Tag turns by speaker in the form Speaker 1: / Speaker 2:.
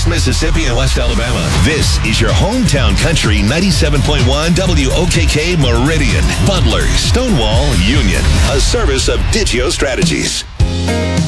Speaker 1: East Mississippi and West Alabama. This is your hometown country 97.1 WOKK Meridian, Butler, Stonewall, Union. A service of Digio Strategies.